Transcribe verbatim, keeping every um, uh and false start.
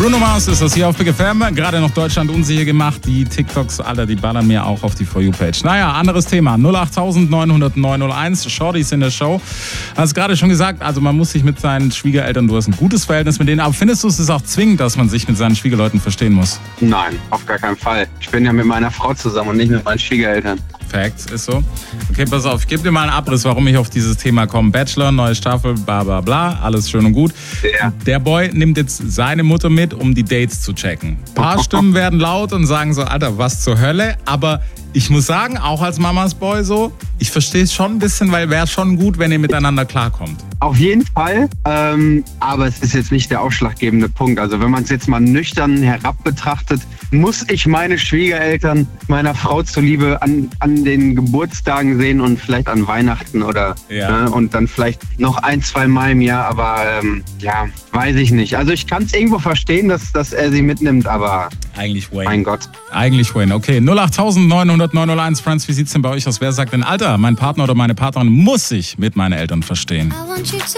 Bruno Mars ist das hier auf Big F M. Gerade noch Deutschland unsicher gemacht. Die TikToks, Alter, die ballern mir auch auf die For You-Page. Naja, anderes Thema. null acht neun null null neun null eins. Shorties in der Show. Hast gerade schon gesagt, also man muss sich mit seinen Schwiegereltern, du hast ein gutes Verhältnis mit denen. Aber findest du, es ist auch zwingend, dass man sich mit seinen Schwiegerleuten verstehen muss? Nein, auf gar keinen Fall. Ich bin ja mit meiner Frau zusammen und nicht mit meinen Schwiegereltern. Facts, ist so. Okay, pass auf, ich gebe dir mal einen Abriss, warum ich auf dieses Thema komme. Bachelor, neue Staffel, bla bla bla, alles schön und gut. Ja. Der Boy nimmt jetzt seine Mutter mit, um die Dates zu checken. Ein paar Stimmen werden laut und sagen so, Alter, was zur Hölle? Aber ich muss sagen, auch als Mamas Boy so, ich verstehe es schon ein bisschen, weil wäre schon gut, wenn ihr miteinander klarkommt. Auf jeden Fall, ähm, aber es ist jetzt nicht der ausschlaggebende Punkt. Also wenn man es jetzt mal nüchtern herab betrachtet, muss ich meine Schwiegereltern meiner Frau zuliebe an, an den Geburtstagen sehen und vielleicht an Weihnachten oder Ja. ne, und dann vielleicht noch ein, zwei Mal im Jahr, aber ähm, ja, weiß ich nicht. Also ich kann es irgendwo verstehen, dass, dass er sie mitnimmt, aber Eigentlich Wayne. mein Gott. Eigentlich Wayne. Okay, null acht neun null null neun null eins. Friends, wie sieht's denn bei euch aus? Wer sagt denn, Alter, mein Partner oder meine Partnerin muss sich mit meinen Eltern verstehen? I want you to